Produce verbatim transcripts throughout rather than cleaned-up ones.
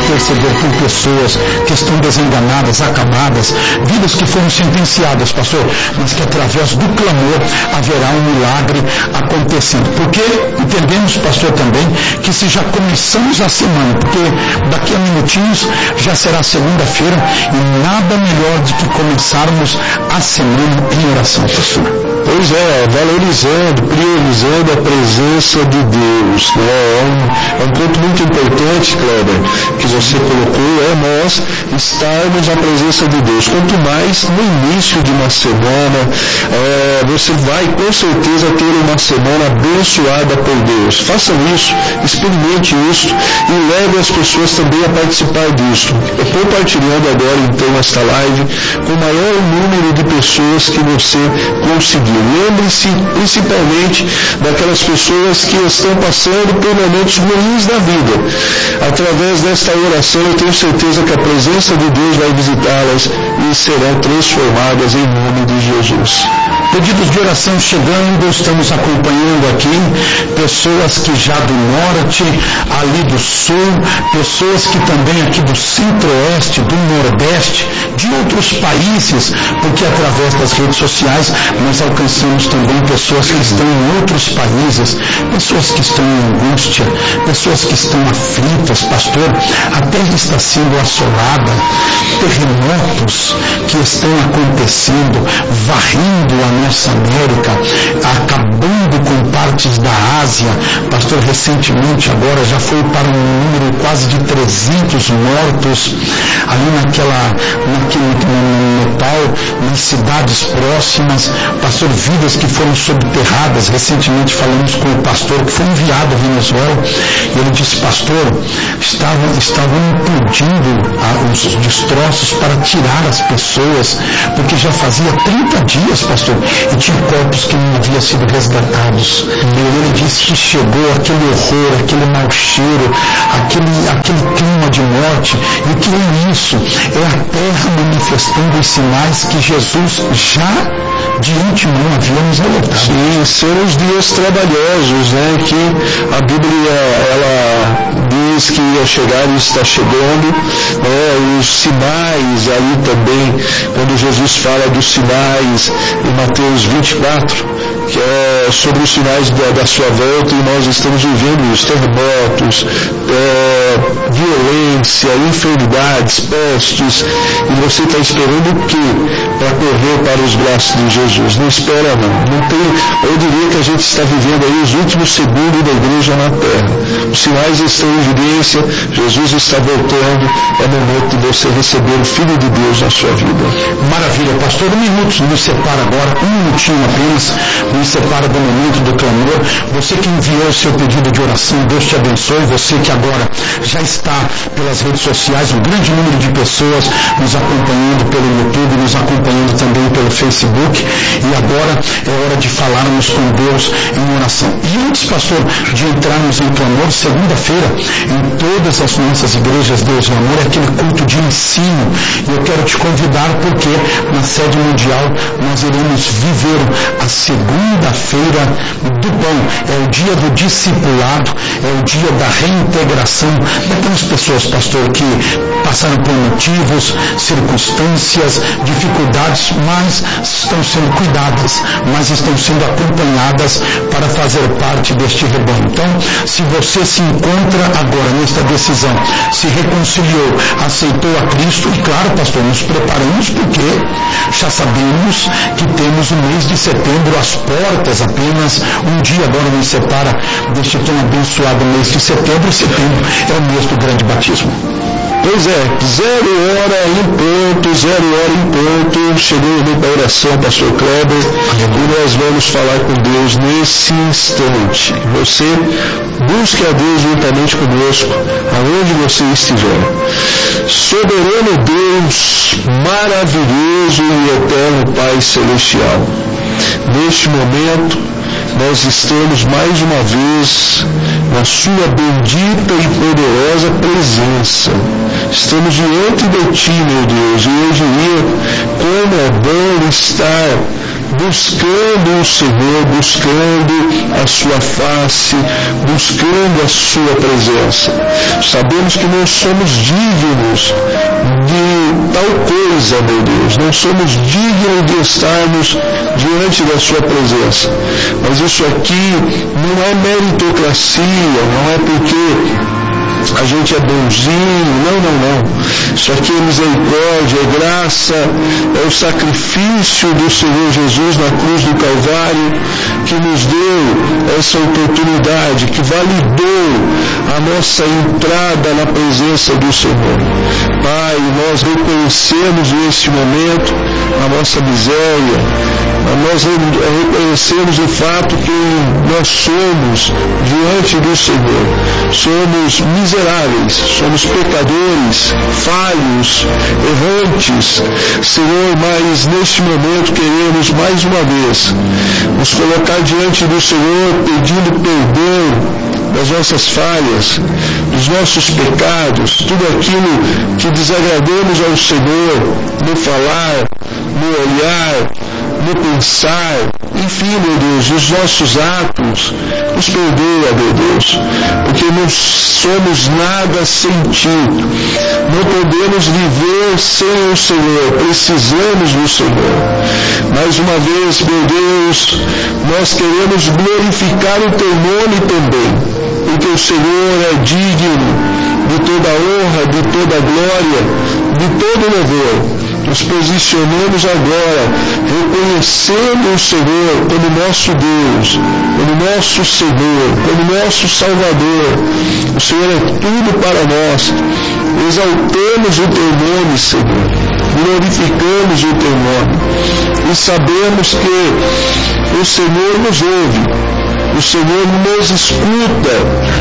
interceder por pessoas que estão desenganadas, acabadas, vidas que foram sentenciadas, pastor, mas que através do clamor haverá um milagre acontecendo. Porque entendemos, pastor, também que se já começamos a semana, porque daqui a minutinhos já será segunda-feira, e nada melhor do que começarmos a semana em oração, pastor. Pois é, valorizando, priorizando a presença de Deus, né? É um, é um ponto muito importante, Kleber, que você colocou, é nós estarmos na presença de Deus. Quanto mais no início de uma semana, é, você vai com certeza ter uma semana abençoada por Deus. Façam isso, experimente isso e leve as pessoas também a participar disso. Eu compartilhando agora então esta live com o maior número de pessoas que você conseguir. Lembre-se principalmente daquelas pessoas que estão passando por momentos ruins da vida. Através desta oração eu tenho certeza que a presença de Deus vai visitá-las e serão transformadas em nome de Jesus. Pedidos de oração chegando, estamos acompanhando aqui pessoas que já do norte, ali do sul, pessoas que também aqui do centro-oeste, do nordeste, de outros países, porque através das redes sociais nós alcançamos também pessoas que estão em outros países, pessoas que estão em angústia, pessoas que estão aflitas, pastor, a terra está sendo assolada, terremotos que estão acontecendo, varrendo a nossa América, acabando com partes da Ásia, pastor, recentemente agora já foi para um número quase de trezentos mortos, ali naquela, naquele no Nepal, nas cidades próximas, pastor, vidas que foram subterradas. Recentemente falamos com o pastor que foi enviado à Venezuela, e ele disse, pastor, estavam, estavam implodindo ah, os destroços para tirar as pessoas, porque já fazia trinta dias, pastor, e tinha corpos que não haviam sido resgatados. E ele disse que chegou aquele horror, aquele mau cheiro, aquele, aquele clima de morte, e que é isso, é a terra manifestando os sinais que Jesus já de antemão havia nos alertado. Sim, são os dias trabalhosos, né, que a Bíblia, ela diz que ia chegar e está chegando, né, os sinais aí também, quando Jesus fala dos sinais em Mateus vinte e quatro, que é sobre os sinais da, da sua volta, e nós estamos vivendo os terremotos, é, violência, enfermidades, pestes, e você está esperando o quê? Para correr para os braços de Jesus? Não espera não, não tem, eu diria que a gente está vivendo aí os últimos segundos da igreja na terra, os sinais estão em evidência, Jesus está voltando, é momento de você receber o Filho de Deus na sua vida. Maravilha, pastor, um minuto nos separa agora, um minutinho apenas, nos separa do momento do clamor. Você que enviou o seu pedido de oração, Deus te abençoe. Você que agora já está pelas redes sociais, um grande número de pessoas nos acompanhando pelo YouTube, nos acompanhando também pelo Facebook, e agora é hora de falarmos com Deus em oração. E antes, pastor, de entrarmos em clamor, segunda-feira, em todas as nossas igrejas Deus e Amor, é aquele culto de ensino, e eu quero te convidar porque na sede mundial nós iremos viver a segunda-feira do pão, é o dia do discipulado, é o dia da reintegração daquelas pessoas, pastor, que passaram por motivos, circunstâncias, dificuldades, mas estão sendo cuidadas, mas estão sendo acompanhadas para fazer parte deste rebanho. Então, se você se encontra agora nesta decisão, se reconciliou, aceitou a Cristo, e claro, pastor, nos preparamos porque já sabemos que temos o mês de setembro às portas, apenas um dia agora nos separa deste tão abençoado mês de setembro, e setembro é o mês do grande batismo. Pois é, zero hora em ponto, zero hora em ponto, chegou o momento da oração, pastor Kleber, e nós vamos falar com Deus nesse instante. Você busque a Deus juntamente conosco, aonde você estiver. Soberano Deus, maravilhoso e eterno Pai Celestial, neste momento, nós estamos mais uma vez na sua bendita e poderosa presença. Estamos diante de ti, meu Deus, e eu diria como é bom estar buscando o Senhor, buscando a sua face, buscando a sua presença. Sabemos que não somos dignos de tal coisa, meu Deus, não somos dignos de estarmos diante da sua presença. Mas isso aqui não é meritocracia, não é porque a gente é bonzinho, não, não, não. Isso aqui é misericórdia, é graça, é o sacrifício do Senhor Jesus na cruz do Calvário que nos deu essa oportunidade, que validou a nossa entrada na presença do Senhor. Pai, nós reconhecemos nesse momento a nossa miséria, nós reconhecemos o fato que nós somos diante do Senhor. Somos miseráveis, somos pecadores, falhos, errantes, Senhor, mas neste momento queremos mais uma vez nos colocar diante do Senhor pedindo perdão das nossas falhas, dos nossos pecados, tudo aquilo que desagradamos ao Senhor no falar, no olhar, no pensar, enfim, meu Deus, os nossos atos, nos perdoa, meu Deus, porque não somos nada sem Ti, não podemos viver sem o Senhor, precisamos do Senhor. Mais uma vez, meu Deus, nós queremos glorificar o Teu nome também, porque o Senhor é digno de toda honra, de toda glória, de todo louvor. Nos posicionamos agora, reconhecendo o Senhor como nosso Deus, como nosso Senhor, como nosso Salvador. O Senhor é tudo para nós. Exaltamos o Teu nome, Senhor. Glorificamos o Teu nome. E sabemos que o Senhor nos ouve. O Senhor nos escuta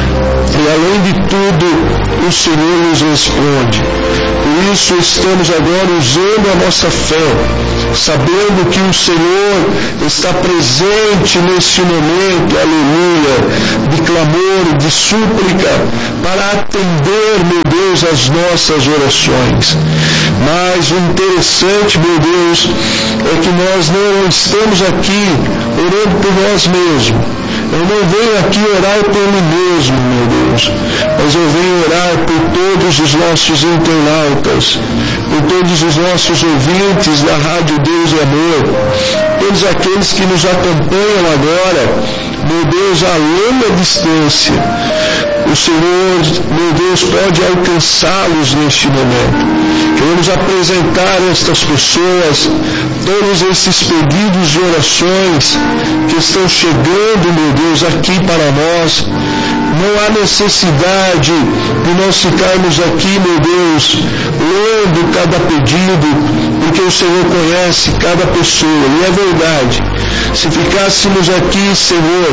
e, além de tudo, o Senhor nos responde. Por isso estamos agora usando a nossa fé, sabendo que o Senhor está presente neste momento, aleluia, de clamor, de súplica, para atender, meu Deus, as nossas orações. Mas o interessante, meu Deus, é que nós não estamos aqui orando por nós mesmos. Eu não venho aqui orar por mim mesmo, meu Deus, mas eu venho orar por todos os nossos internautas, por todos os nossos ouvintes da Rádio Deus e Amor, todos aqueles que nos acompanham agora, meu Deus, a longa distância. O Senhor, meu Deus, pode alcançá-los neste momento. Queremos apresentar a estas pessoas todos esses pedidos de orações que estão chegando, meu Deus, aqui para nós. Não há necessidade de nós ficarmos aqui, meu Deus, lendo cada pedido, porque o Senhor conhece cada pessoa. E é verdade, se ficássemos aqui, Senhor,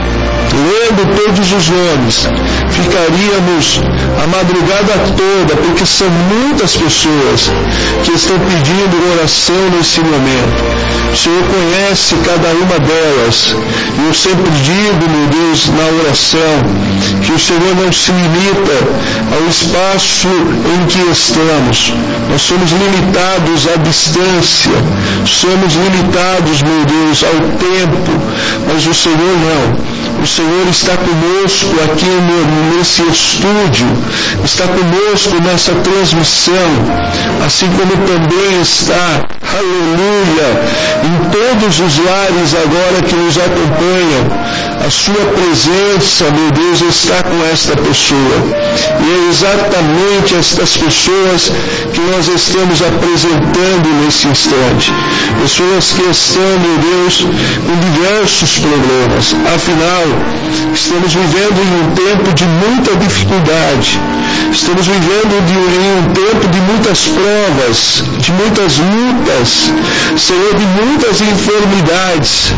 lendo todos os nomes, ficaríamos a madrugada toda, porque são muitas pessoas que estão pedindo oração nesse momento. O Senhor conhece cada uma delas, e eu sempre digo, meu Deus, na oração, que o Senhor não se limita ao espaço em que estamos. Nós somos limitados à distância, somos limitados, meu Deus, ao tempo, mas o Senhor não. O Senhor está conosco aqui nesse estúdio, está conosco nessa transmissão, assim como também está, aleluia, em todos os lares agora que nos acompanham. A sua presença, meu Deus, está com esta pessoa. E é exatamente estas pessoas que nós estamos apresentando nesse instante. Pessoas que estão, meu Deus, com diversos problemas. Afinal, estamos vivendo em um tempo de muita dificuldade. Estamos vivendo de, em um tempo de muitas provas, de muitas lutas, Senhor, de muitas enfermidades.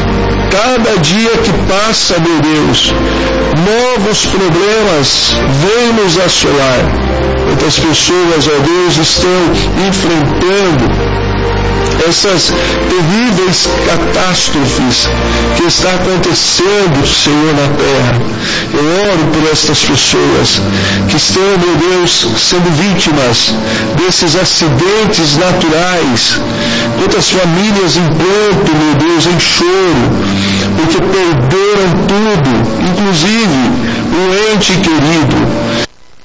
Cada dia que passa, meu Deus, novos problemas vêm nos assolar. Muitas pessoas, ó Deus, estão enfrentando essas terríveis catástrofes que está acontecendo, Senhor, na terra. Eu oro por estas pessoas que estão, meu Deus, sendo vítimas desses acidentes naturais. Quantas famílias em pranto, meu Deus, em choro, porque perderam tudo, inclusive um ente querido.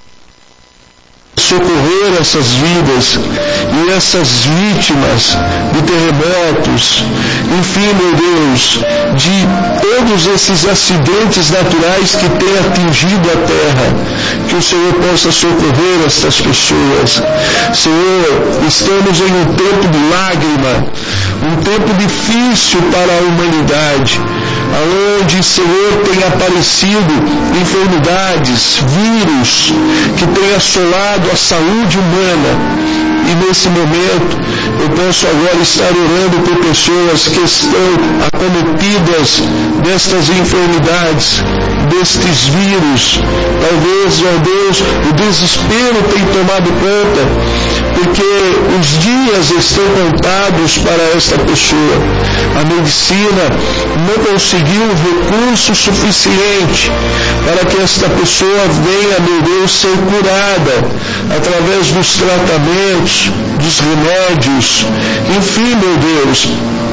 Socorrer essas vidas e essas vítimas de terremotos, enfim, meu Deus, de todos esses acidentes naturais que têm atingido a terra, que o Senhor possa socorrer estas pessoas. Senhor, estamos em um tempo de lágrima, um tempo difícil para a humanidade, aonde, Senhor, tem aparecido enfermidades, vírus, que tem assolado a saúde humana. E nesse momento, eu posso agora estar orando por pessoas que estão acometidas destas enfermidades, destes vírus. Talvez, ó Deus, o desespero tenha tomado conta, porque os dias estão contados para esta pessoa. A medicina não conseguiu recurso suficiente para que esta pessoa venha, meu Deus, ser curada através dos tratamentos, dos remédios, enfim, meu Deus.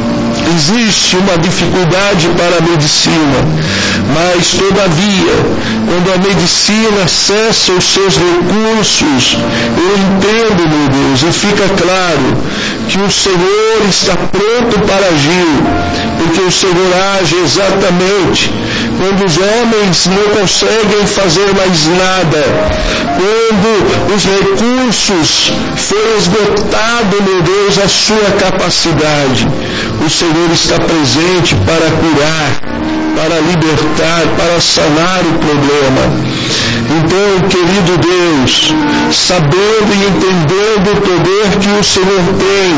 Existe uma dificuldade para a medicina, mas todavia, quando a medicina cessa os seus recursos, eu entendo, meu Deus, e fica claro que o Senhor está pronto para agir, porque o Senhor age exatamente quando os homens não conseguem fazer mais nada, quando os recursos foram esgotados, meu Deus, a sua capacidade. O Senhor está presente para curar, para libertar, para sanar o problema. Então, querido Deus, sabendo e entendendo o poder que o Senhor tem,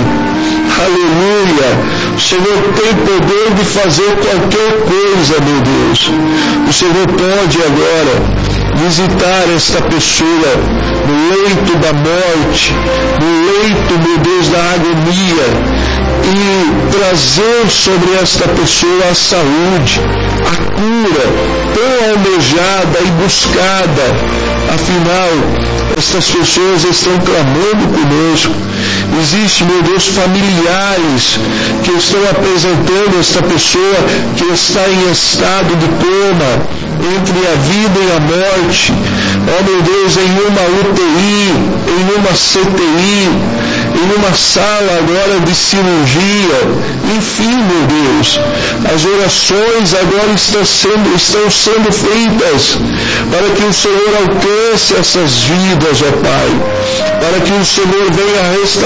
aleluia, o Senhor tem poder de fazer qualquer coisa, meu Deus. O Senhor pode agora visitar esta pessoa no leito da morte, no leito, meu Deus, da agonia, e trazer sobre esta pessoa a saúde, a cura, tão almejada e buscada. Afinal, estas pessoas estão clamando conosco. Existe, meu Deus, familiares que estão apresentando esta pessoa que está em estado de coma, entre a vida e a morte. Ó, meu Deus, em uma U T I, em uma C T I, em uma sala agora de cirurgia. Enfim, meu Deus, as orações agora estão sendo, estão sendo feitas para que o Senhor alcance essas vidas, ó Pai, para que o Senhor venha restaurar